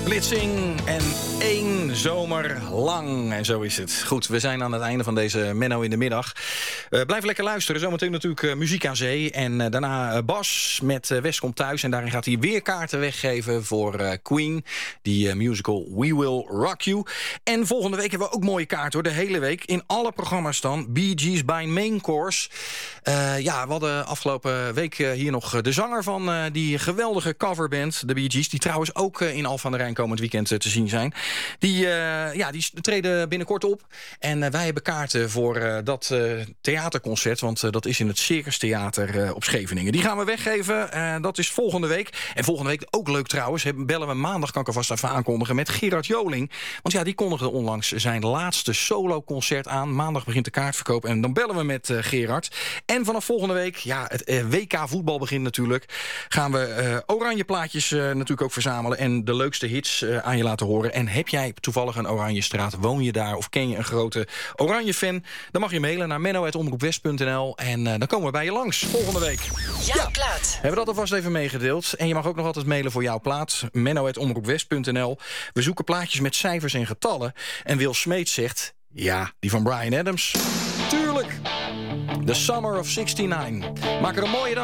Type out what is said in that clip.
Flitsing en 1 zomer lang. En zo is het. Goed, we zijn aan het einde van deze Menno in de middag. Blijf lekker luisteren. Zometeen natuurlijk muziek aan zee. En daarna Bas met West komt thuis. En daarin gaat hij weer kaarten weggeven voor Queen. Die musical We Will Rock You. En volgende week hebben we ook mooie kaarten hoor. De hele week. In alle programma's dan. Bee Gees by Main Course. We hadden afgelopen week hier nog de zanger van die geweldige coverband. De Bee Gees. Die trouwens ook in Alphen aan de Rijn komend weekend te zien zijn. Die treden binnenkort op. En wij hebben kaarten voor dat theaterconcert. Want dat is in het Circus Theater op Scheveningen. Die gaan we weggeven. Dat is volgende week. En volgende week ook leuk trouwens. Bellen we maandag, kan ik alvast even aankondigen, met Gerard Joling. Want ja, die kondigde onlangs zijn laatste solo-concert aan. Maandag begint de kaartverkoop. En dan bellen we met Gerard. En vanaf volgende week, het WK voetbal begint natuurlijk. Gaan we oranje plaatjes natuurlijk ook verzamelen. En de leukste hits aan je laten horen. En heb jij toevallig een Oranje straat? Woon je daar of ken je een grote Oranje fan? Dan mag je mailen naar menno@omroepwest.nl. En dan komen we bij je langs volgende week. Jouw plaat. Hebben we dat alvast even meegedeeld. En je mag ook nog altijd mailen voor jouw plaat. menno@omroepwest.nl. We zoeken plaatjes met cijfers en getallen. En Wil Smeets zegt, ja, die van Bryan Adams. Tuurlijk. The Summer of '69. Maak er een mooie dag.